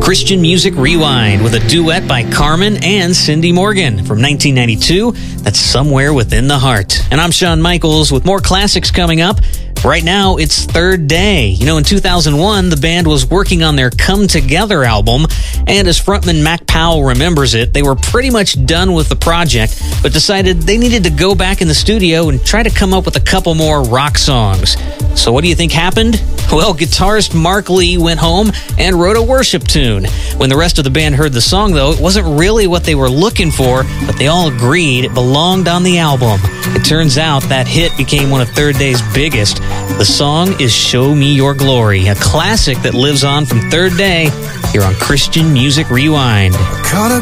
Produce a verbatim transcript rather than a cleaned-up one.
Christian Music Rewind with a duet by Carmen and Cindy Morgan from nineteen ninety-two. That's Somewhere Within the Heart. And I'm Shawn Michaels with more classics coming up. Right now, it's Third Day. You know, in two thousand one, the band was working on their Come Together album, and as frontman Mac Powell remembers it, they were pretty much done with the project, but decided they needed to go back in the studio and try to come up with a couple more rock songs. So what do you think happened? Well, guitarist Mark Lee went home and wrote a worship tune. When the rest of the band heard the song, though, it wasn't really what they were looking for, but they all agreed it belonged on the album. It turns out that hit became one of Third Day's biggest. The song is Show Me Your Glory, a classic that lives on from Third Day here on Christian Music Rewind. Caught a